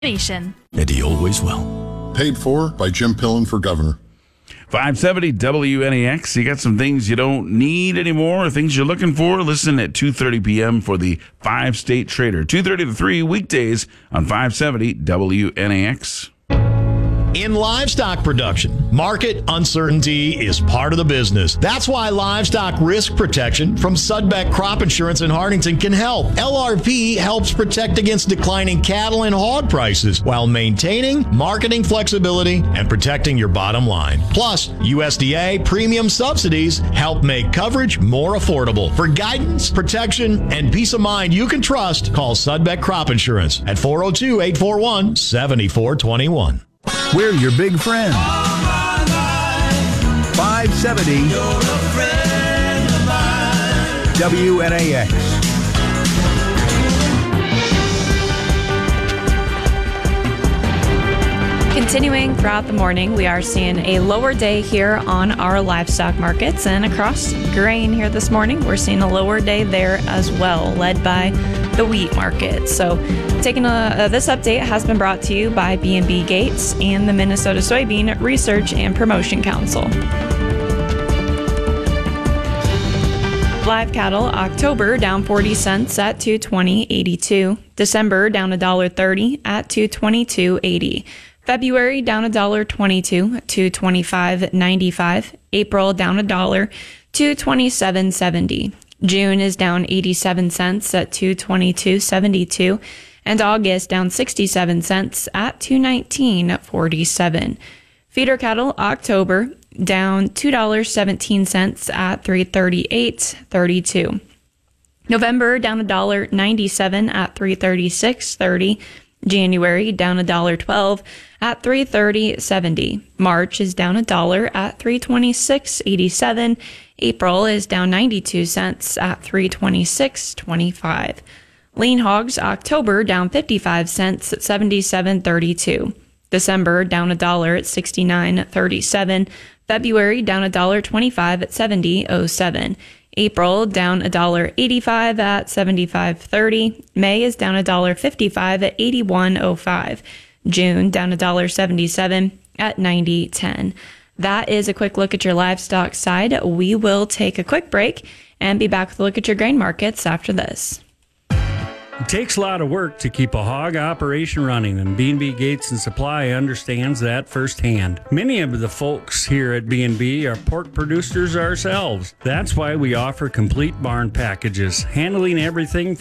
Nation. And he always will. Paid for by Jim Pillen for governor. 570 WNAX. You got some things you don't need anymore, things you're looking for. Listen at 2:30 p.m. for the 5-State Trader. 2:30 to 3 weekdays on 570 WNAX. In livestock production, market uncertainty is part of the business. That's why livestock risk protection from Sudbeck Crop Insurance in Hartington can help. LRP helps protect against declining cattle and hog prices while maintaining marketing flexibility and protecting your bottom line. Plus, USDA premium subsidies help make coverage more affordable. For guidance, protection, and peace of mind you can trust, call Sudbeck Crop Insurance at 402-841-7421. We're your big friend. 570 WNAX. Continuing throughout the morning, we are seeing a lower day here on our livestock markets, and across grain here this morning, we're seeing a lower day there as well, led by the wheat market. So this update has been brought to you by B&B Gates and the Minnesota Soybean Research and Promotion Council. Live cattle, October down 40 cents at $220.82. December down $1.30 at $222.80. February down $1.22 at $225.95. April down $1 to $27.70. June is down 87 cents at $222.72. And August down 67 cents at $219.47. Feeder cattle, October down $2.17 at $338.32. November down $1.97 at $336.30. January down $1.12 at $330.70. March is down $1 at $326.87. April is down 92 cents at $326.25. Lean hogs, October down 55 cents at $77.32. December down $1 at $69.37. February down $1.25 at $70.07. April down $1.85 at $75.30. May is down $1.55 at $81.05. June down $1.77 at $90.10. That is a quick look at your livestock side. We will take a quick break and be back with a look at your grain markets after this. It takes a lot of work to keep a hog operation running, and B&B Gates and Supply understands that firsthand. Many of the folks here at B&B are pork producers ourselves. That's why we offer complete barn packages, handling everything